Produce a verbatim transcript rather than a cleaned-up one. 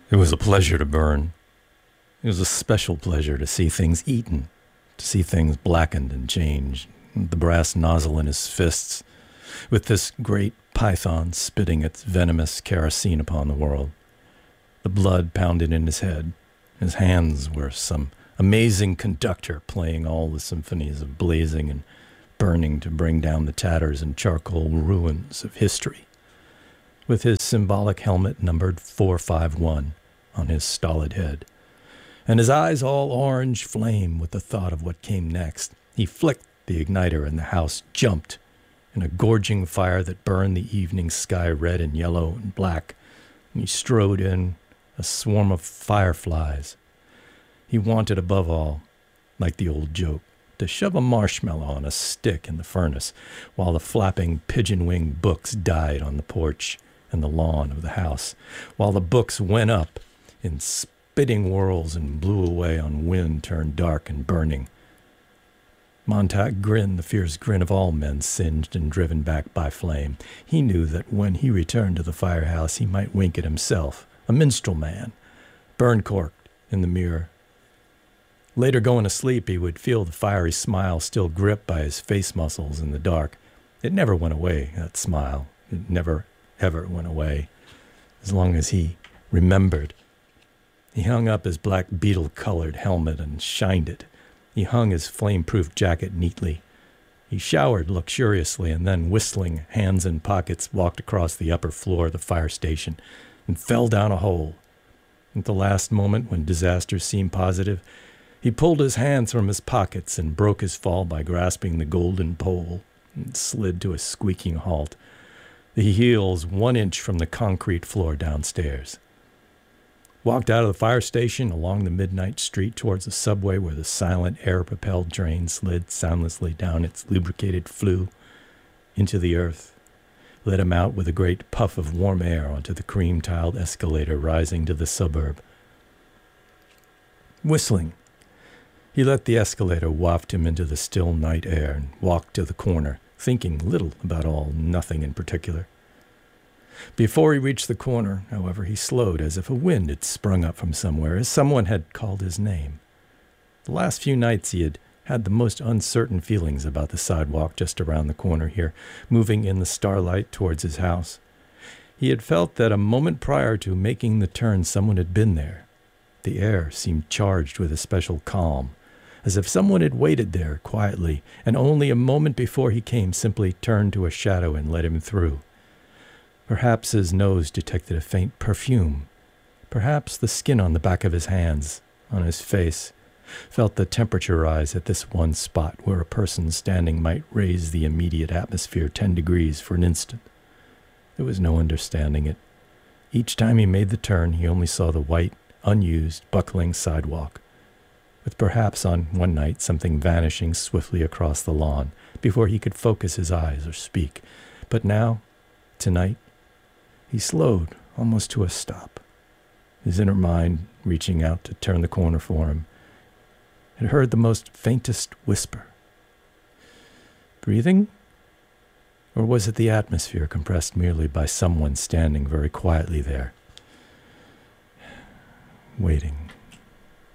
It was a pleasure to burn. It was a special pleasure to see things eaten, to see things blackened and changed, the brass nozzle in his fists, with this great python spitting its venomous kerosene upon the world. The blood pounded in his head. His hands were some amazing conductor playing all the symphonies of blazing and burning to bring down the tatters and charcoal ruins of history. With his symbolic helmet numbered four five one on his stolid head, and his eyes all orange flame with the thought of what came next, he flicked the igniter and the house jumped in a gorging fire that burned the evening sky red and yellow and black, and he strode in a swarm of fireflies. He wanted above all, like the old joke, to shove a marshmallow on a stick in the furnace while the flapping pigeon-wing books died on the porch and the lawn of the house, while the books went up in spitting whirls and blew away on wind turned dark and burning. Montag grinned the fierce grin of all men singed and driven back by flame. He knew that when he returned to the firehouse he might wink at himself, a minstrel man, burn-corked in the mirror. Later, going to sleep, he would feel the fiery smile still gripped by his face muscles in the dark. It never went away, that smile. It never, ever went away, as long as he remembered. He hung up his black beetle-colored helmet and shined it. He hung his flame-proof jacket neatly. He showered luxuriously and then, whistling, hands in pockets, walked across the upper floor of the fire station and fell down a hole. At the last moment, when disaster seemed positive, he pulled his hands from his pockets and broke his fall by grasping the golden pole and slid to a squeaking halt, the heels one inch from the concrete floor downstairs. Walked out of the fire station along the midnight street towards the subway where the silent air-propelled train slid soundlessly down its lubricated flue into the earth, let him out with a great puff of warm air onto the cream-tiled escalator rising to the suburb. Whistling, he let the escalator waft him into the still night air and walked to the corner, thinking little about all, nothing in particular. Before he reached the corner, however, he slowed as if a wind had sprung up from somewhere, as someone had called his name. The last few nights he had had the most uncertain feelings about the sidewalk just around the corner here, moving in the starlight towards his house. He had felt that a moment prior to making the turn someone had been there. The air seemed charged with a special calm, as if someone had waited there quietly, and only a moment before he came simply turned to a shadow and let him through. Perhaps his nose detected a faint perfume. Perhaps the skin on the back of his hands, on his face, felt the temperature rise at this one spot where a person standing might raise the immediate atmosphere ten degrees for an instant. There was no understanding it. Each time he made the turn, he only saw the white, unused, buckling sidewalk, with perhaps on one night something vanishing swiftly across the lawn before he could focus his eyes or speak. But now, tonight, he slowed almost to a stop, his inner mind reaching out to turn the corner for him. It heard the most faintest whisper. Breathing? Or was it the atmosphere compressed merely by someone standing very quietly there, waiting?